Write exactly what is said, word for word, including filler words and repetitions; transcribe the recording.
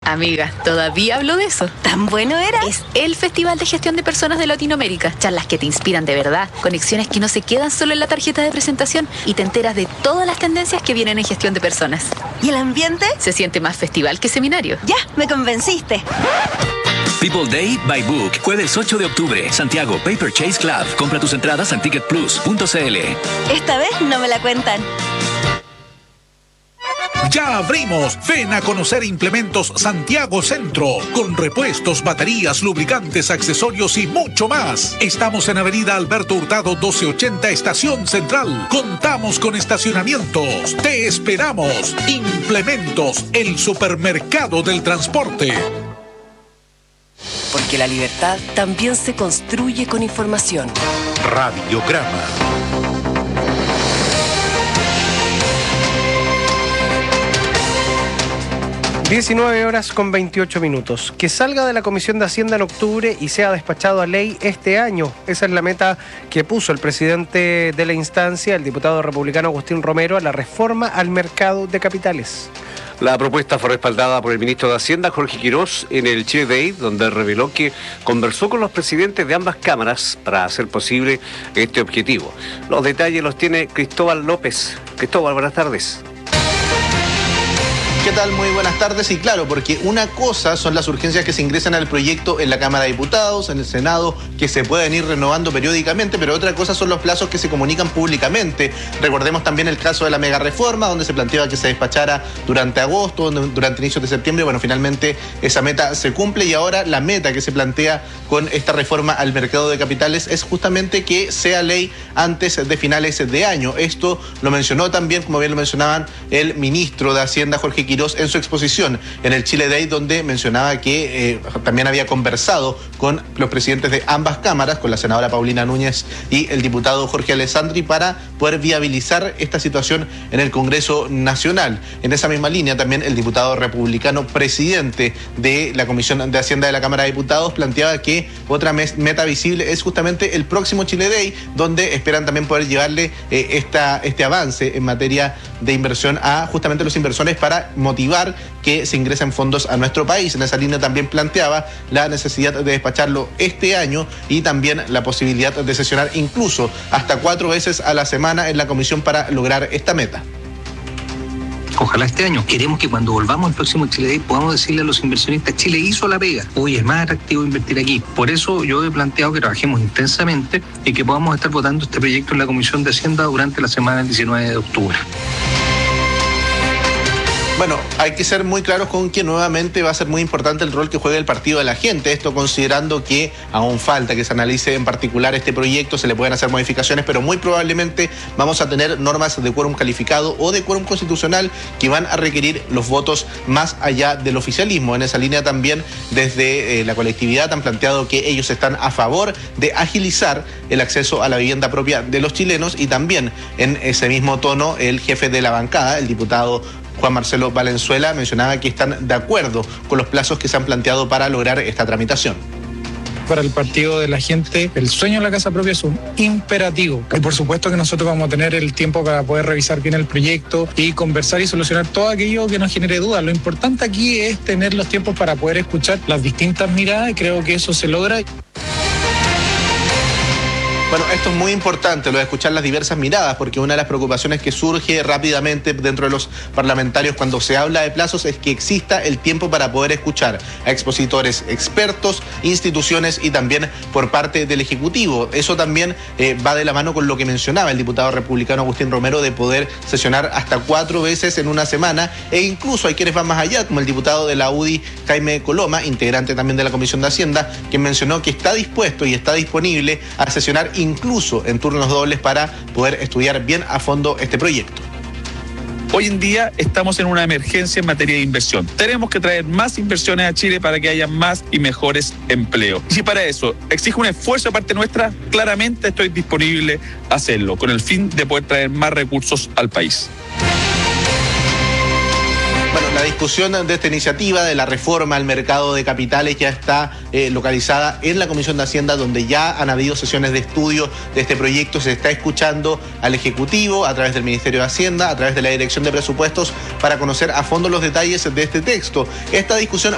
Amiga, todavía hablo de eso. ¿Tan bueno era? Es el Festival de Gestión de Personas de Latinoamérica. Charlas que te inspiran de verdad, conexiones que no se quedan solo en la tarjeta de presentación y te enteras de todas las tendencias que vienen en gestión de personas. ¿Y el ambiente? Se siente más festival que seminario. Ya, me convenciste. People Day by Book, jueves ocho de octubre, Santiago, Paper Chase Club. Compra tus entradas en ticket plus punto c l. Esta vez no me la cuentan. ¡Ya abrimos! Ven a conocer Implementos Santiago Centro, con repuestos, baterías, lubricantes, accesorios y mucho más. Estamos en Avenida Alberto Hurtado doce ochenta, Estación Central. Contamos con estacionamientos. Te esperamos. Implementos, el supermercado del transporte. Porque la libertad también se construye con información. Radiograma. diecinueve horas con veintiocho minutos. Que salga de la Comisión de Hacienda en octubre y sea despachado a ley este año. Esa es la meta que puso el presidente de la instancia, el diputado republicano Agustín Romero, a la reforma al mercado de capitales. La propuesta fue respaldada por el ministro de Hacienda, Jorge Quirós, en el Chile Day, donde reveló que conversó con los presidentes de ambas cámaras para hacer posible este objetivo. Los detalles los tiene Cristóbal López. Cristóbal, buenas tardes. ¿Qué tal? Muy buenas tardes. Y claro, porque una cosa son las urgencias que se ingresan al proyecto en la Cámara de Diputados, en el Senado, que se pueden ir renovando periódicamente, pero otra cosa son los plazos que se comunican públicamente. Recordemos también el caso de la mega reforma, donde se planteaba que se despachara durante agosto, durante inicios de septiembre. Bueno, finalmente esa meta se cumple y ahora la meta que se plantea con esta reforma al mercado de capitales es justamente que sea ley antes de finales de año. Esto lo mencionó también, como bien lo mencionaban, el ministro de Hacienda, Jorge Quirós, en su exposición en el Chile Day, donde mencionaba que eh, también había conversado con los presidentes de ambas cámaras, con la senadora Paulina Núñez y el diputado Jorge Alessandri, para poder viabilizar esta situación en el Congreso Nacional. En esa misma línea también el diputado republicano presidente de la Comisión de Hacienda de la Cámara de Diputados planteaba que otra meta visible es justamente el próximo Chile Day, donde esperan también poder llevarle eh, esta, este avance en materia de inversión a justamente los inversores para motivar que se ingresen fondos a nuestro país. En esa línea también planteaba la necesidad de despacharlo este año y también la posibilidad de sesionar incluso hasta cuatro veces a la semana en la comisión para lograr esta meta. Ojalá este año. Queremos que cuando volvamos al próximo Chile Day podamos decirle a los inversionistas: Chile hizo la pega, hoy es más atractivo invertir aquí. Por eso yo he planteado que trabajemos intensamente y que podamos estar votando este proyecto en la Comisión de Hacienda durante la semana del diecinueve de octubre. Bueno, hay que ser muy claros con que nuevamente va a ser muy importante el rol que juega el Partido de la Gente, esto considerando que aún falta que se analice en particular este proyecto, se le pueden hacer modificaciones, pero muy probablemente vamos a tener normas de quórum calificado o de quórum constitucional que van a requerir los votos más allá del oficialismo. En esa línea también desde eh, la colectividad han planteado que ellos están a favor de agilizar el acceso a la vivienda propia de los chilenos, y también en ese mismo tono el jefe de la bancada, el diputado Juan Marcelo Valenzuela, mencionaba que están de acuerdo con los plazos que se han planteado para lograr esta tramitación. Para el Partido de la Gente, el sueño de la casa propia es un imperativo. Y por supuesto que nosotros vamos a tener el tiempo para poder revisar bien el proyecto y conversar y solucionar todo aquello que nos genere dudas. Lo importante aquí es tener los tiempos para poder escuchar las distintas miradas, y creo que eso se logra. Bueno, esto es muy importante, lo de escuchar las diversas miradas, porque una de las preocupaciones que surge rápidamente dentro de los parlamentarios cuando se habla de plazos es que exista el tiempo para poder escuchar a expositores expertos, instituciones y también por parte del Ejecutivo. Eso también eh, va de la mano con lo que mencionaba el diputado republicano Agustín Romero, de poder sesionar hasta cuatro veces en una semana, e incluso hay quienes van más allá, como el diputado de la U D I, Jaime Coloma, integrante también de la Comisión de Hacienda, quien mencionó que está dispuesto y está disponible a sesionar incluso en turnos dobles para poder estudiar bien a fondo este proyecto. Hoy en día estamos en una emergencia en materia de inversión. Tenemos que traer más inversiones a Chile para que haya más y mejores empleos. Y si para eso exige un esfuerzo de parte nuestra, claramente estoy disponible a hacerlo, con el fin de poder traer más recursos al país. Bueno, la discusión de esta iniciativa de la reforma al mercado de capitales ya está eh, localizada en la Comisión de Hacienda, donde ya han habido sesiones de estudio de este proyecto. Se está escuchando al Ejecutivo a través del Ministerio de Hacienda, a través de la Dirección de Presupuestos, para conocer a fondo los detalles de este texto. Esta discusión